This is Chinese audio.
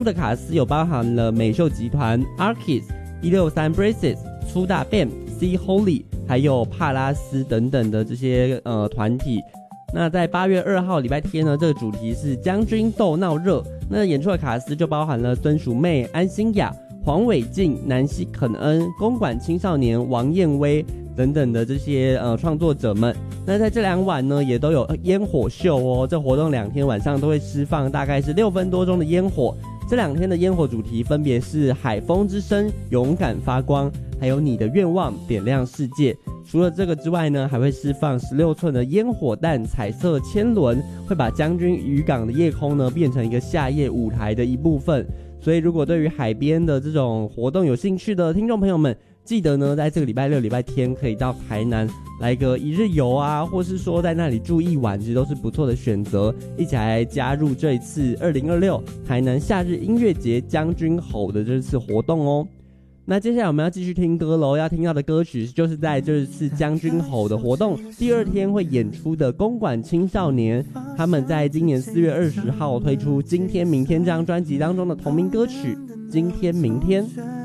的卡司有包含了美秀集团、Arcus、163 Braces、粗大 Bam、C Holy， 还有帕拉斯等等的这些团体。那在8月2号礼拜天呢，这个主题是将军斗闹热。那演出的卡司就包含了孙淑媚、安心亚、黄伟晋、南希肯恩、公馆青少年、王燕威等等的这些创作者们。那在这2晚呢，也都有烟火秀哦。这活动2天晚上都会释放大概是6分多钟的烟火。这2天的烟火主题分别是海风之声、勇敢发光，还有你的愿望点亮世界。除了这个之外呢，还会释放16寸的烟火弹彩色千轮，会把将军渔港的夜空呢变成一个夏夜舞台的一部分。所以如果对于海边的这种活动有兴趣的听众朋友们，记得呢在这个礼拜6、礼拜天可以到台南来个一日游啊，或是说在那里住1晚，其实都是不错的选择。一起来加入这一次2026台南夏日音乐节将军吼的这次活动哦。那接下来我们要继续听歌喽，要听到的歌曲就是在这次将军吼的活动第2天会演出的公馆青少年，他们在今年4月20号推出今天明天这张专辑当中的同名歌曲今天明天。